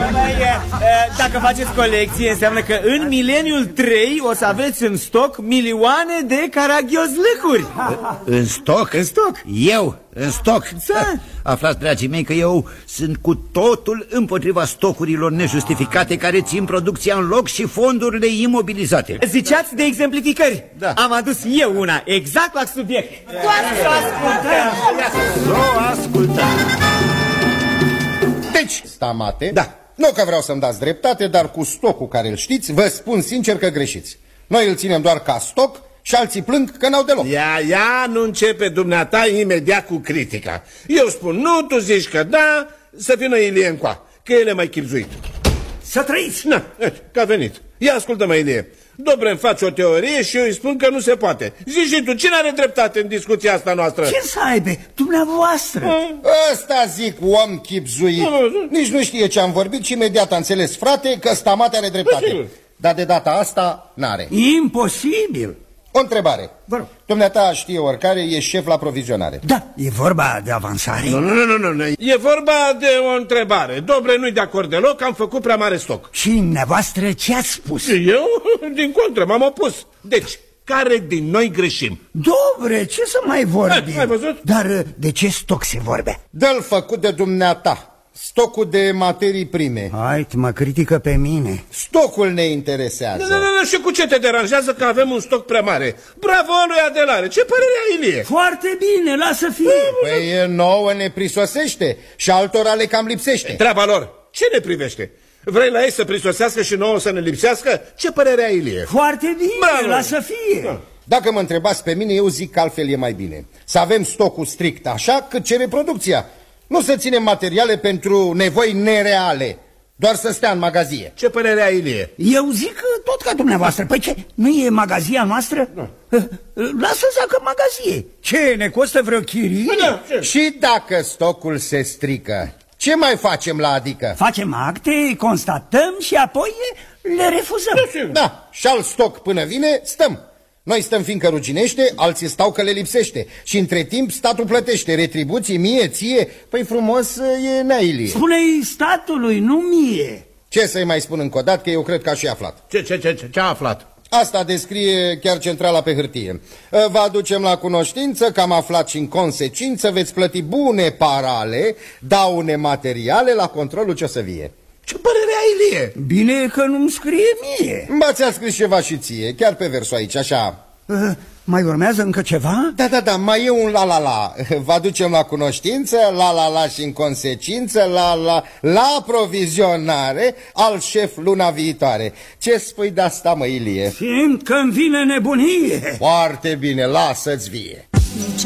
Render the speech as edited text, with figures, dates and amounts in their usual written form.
Dacă faceți colecție, înseamnă că în mileniul 3 o să aveți în stoc milioane de caragiozlâcuri. În stoc? În stoc. Eu? În stoc? Da. Aflați, dragii mei, că eu sunt cu totul împotriva stocurilor nejustificate care țin producția în loc și fondurile imobilizate. Ziceați de exemplificări. Da. Am adus eu una, exact la subiect. Doar să ascultăm. Deci, Stamate, da. Nu că vreau să-mi dați dreptate, dar cu stocul care îl știți, vă spun sincer că greșiți. Noi îl ținem doar ca stoc și alții plâng că n-au deloc. Ia, nu începe dumneata imediat cu critica. Eu spun nu, tu zici că da, să vină Ilie încoa, că el e mai chibzuit. Să trăiți! Na, că a venit. Ia ascultă-mă, Ilie. Dobren face o teorie și eu îi spun că nu se poate. Zici și tu, cine are dreptate în discuția asta noastră? Ce să aibă? Dumneavoastră! Ăsta zic om chipzuit. Nici nu știe ce am vorbit și imediat a înțeles, frate, că Stamate are dreptate. Dar de data asta n-are. Imposibil! O întrebare. Dumneata știe oricare, e șef la provizionare. Da, e vorba de avansare. Nu. E vorba de o întrebare. Dobren nu-i de acord deloc, am făcut prea mare stoc. Și dumneavoastră ce ați spus? Eu, din contră, m-am opus. Deci, care din noi greșim? Dobre, ce să mai vorbim? Ai văzut? Dar de ce stoc se vorbe? Dă-l făcut de dumneata. Stocul de materii prime. Hai, mă critică pe mine. Stocul ne interesează. Nu, și cu ce te deranjează că avem un stoc prea mare? Bravo lui Adelare, ce părere ai, Ilie? Foarte bine, lasă fie. Păi nouă ne prisosește și altora le cam lipsește. Treaba lor, ce ne privește? Vrei la ei să prisosească și nouă să ne lipsească? Ce părere ai, Ilie? Foarte bine, bravo. Lasă fie. Da. Dacă mă întrebați pe mine, eu zic că altfel e mai bine. Să avem stocul strict așa cât cere producția. Nu să ținem materiale pentru nevoi nereale, doar să stea în magazie. Ce părere ai, Ilie? Eu zic tot ca dumneavoastră. Păi ce, nu e magazia noastră? Da. Lasă-ți că magazie. Ce, ne costă vreo chirie? Da, și dacă stocul se strică, ce mai facem la adică? Facem acte, constatăm și apoi le refuzăm. Da, și al stoc până vine, stăm. Noi stăm fiindcă ruginește, alții stau că le lipsește. Și între timp statul plătește retribuții mie, ție. Păi frumos e Nailie. Spune-i statului, nu mie. Ce să-i mai spun încă o dată, că eu cred că aș fi aflat. Ce a aflat? Asta descrie chiar centrala pe hârtie. Vă aducem la cunoștință că am aflat și în consecință veți plăti bune parale, daune materiale la controlul ce o să vie. Ce părere ai, Ilie? Bine că nu-mi scrie mie. Ba, ți-a scris ceva și ție, chiar pe versul aici, așa. Mai urmează încă ceva? Da, mai e un la. Vă aducem la cunoștință, la și în consecință, la provizionare al șef luna viitoare. Ce spui de asta, mă, Ilie? Simt că-mi vine nebunie. Foarte bine, lasă-ți vie.